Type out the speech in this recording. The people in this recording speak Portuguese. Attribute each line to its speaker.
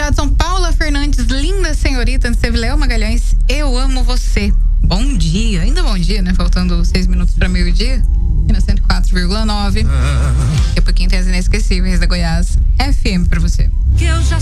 Speaker 1: Jadson, Paula Fernandes, linda senhorita. Antes teve Léo Magalhães, eu amo você. Bom dia, ainda bom dia, né? Faltando 6 minutos para meio-dia. Aqui na 104,9. Daqui a pouquinho tem as inesquecíveis da Goiás FM pra você.